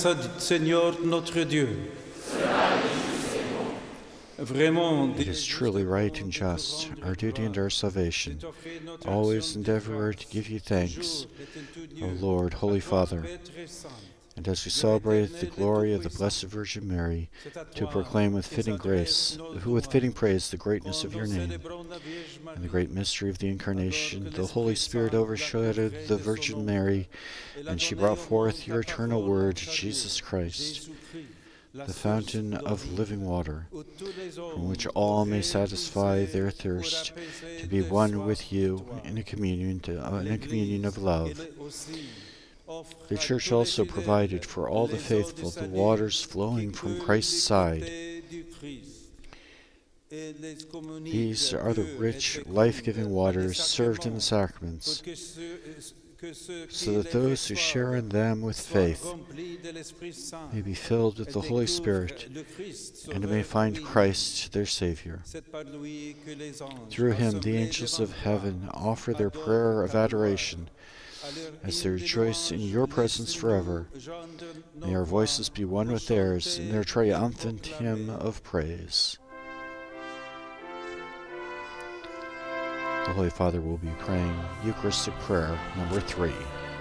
grâce à Seigneur notre Dieu. It is truly right and just, our duty and our salvation, always endeavor to give you thanks, O Lord, Holy Father, and as we celebrate the glory of the Blessed Virgin Mary, to proclaim with fitting praise the greatness of your name, and the great mystery of the Incarnation, the Holy Spirit overshadowed the Virgin Mary, and she brought forth your eternal Word, Jesus Christ, the fountain of living water, from which all may satisfy their thirst, to be one with you in a communion of love. The Church also provided for all the faithful the waters flowing from Christ's side. These are the rich, life-giving waters served in the sacraments, so that those who share in them with faith may be filled with the Holy Spirit and may find Christ their Savior. Through him the angels of heaven offer their prayer of adoration as they rejoice in your presence forever. May our voices be one with theirs in their triumphant hymn of praise. The Holy Father will be praying Eucharistic prayer number 3.